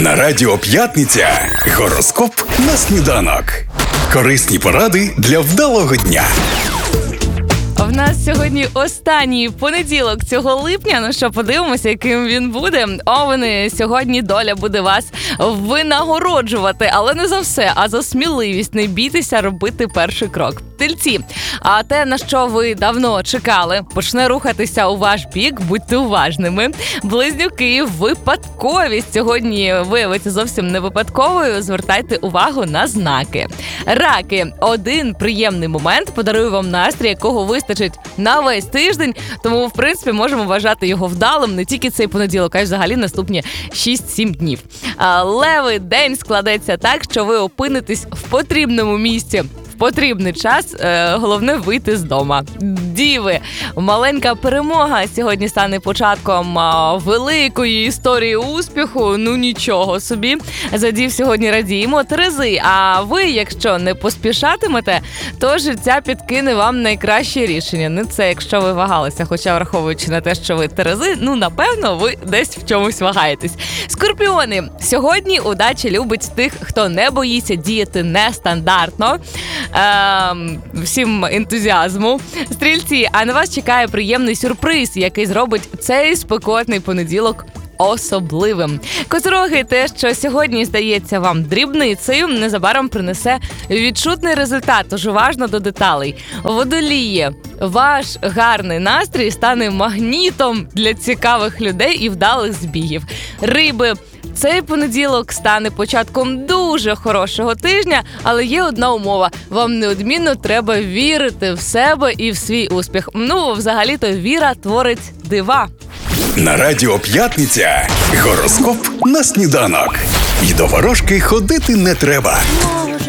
На Радіо П'ятниця гороскоп на сніданок. Корисні поради для вдалого дня. В нас сьогодні останній понеділок цього липня. Ну що, подивимося, яким він буде. Овни, сьогодні доля буде вас винагороджувати, але не за все, а за сміливість. Не бійтеся робити перший крок. Тельці, а те, на що ви давно чекали, почне рухатися у ваш бік, будьте уважними. Близнюки, випадковість сьогодні виявиться зовсім не випадковою, звертайте увагу на знаки. Раки, один приємний момент подарує вам настрій, якого вистачить на весь тиждень, тому, в принципі, можемо вважати його вдалим не тільки цей понеділок, а й взагалі наступні 6-7 днів. Леви, день складеться так, що ви опинитесь в потрібному місці. В потрібний час, головне вийти з дома. Діви, маленька перемога сьогодні стане початком великої історії успіху. Ну нічого собі. За дів сьогодні радіємо. Терези, а ви, якщо не поспішатимете, то життя підкине вам найкраще рішення. Не це, якщо ви вагалися, хоча враховуючи на те, що ви терези, ну напевно, ви десь в чомусь вагаєтесь. Скорпіони, сьогодні удача любить тих, хто не боїться діяти нестандартно. Всім ентузіазму. Стрільці, а на вас чекає приємний сюрприз, який зробить цей спекотний понеділок особливим. Козороги, те, що сьогодні здається вам дрібницею, незабаром принесе відчутний результат, тож уважно до деталей. Водолії, ваш гарний настрій стане магнітом для цікавих людей і вдалих збігів. Риби, цей понеділок стане початком дуже хорошого тижня, але є одна умова. Вам неодмінно треба вірити в себе і в свій успіх. Ну, взагалі-то віра творить дива. На Радіо П'ятниця гороскоп на сніданок. І до ворожки ходити не треба.